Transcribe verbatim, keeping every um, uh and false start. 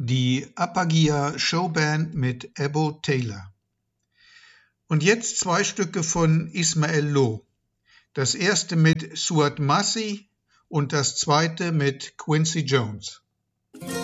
die Aphagia Showband mit Ebo Taylor. Und jetzt zwei Stücke von Ismael Lo. Das erste mit Stuart Massey und das zweite mit Quincy Jones.